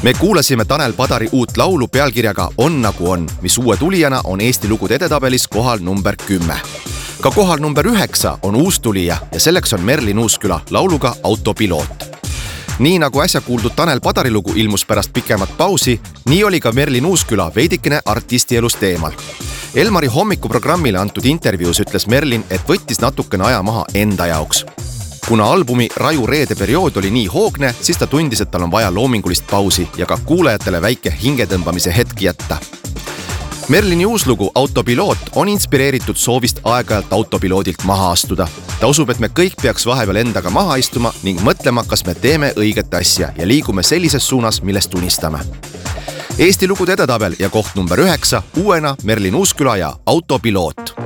Me kuulasime Tanel Padari uut laulu pealkirjaga On nagu on, mis uue tulijana on Eesti lugude edetabelis kohal number 10. Ka kohal number 9 on uus tulija ja selleks on Merlin Uusküla lauluga Autopiloot. Nii nagu äsja kuuldud Tanel Padari lugu ilmus pärast pikemat pausi, nii oli ka Merlin Uusküla veidikene artisti elust eemal. Elmari hommikuprogrammile antud intervjuus ütles Merlin, et võttis natukene aja maha enda jaoks. Kuna albumi Raju reede periood oli nii hoogne, siis ta tundis, et tal on vaja loomingulist pausi ja ka kuulajatele väike hingetõmbamise hetk jätta. Merlini uus lugu Autopiloot on inspireeritud soovist aeg-ajalt autopiloodilt maha astuda. Ta usub, et me kõik peaks vahepeal endaga maha istuma ning mõtlema, kas me teeme õiget asja ja liigume sellises suunas, millest unistame. Eesti lugude edetabel ja koht number 9 uuena Merlin Uusküla ja Autopiloot.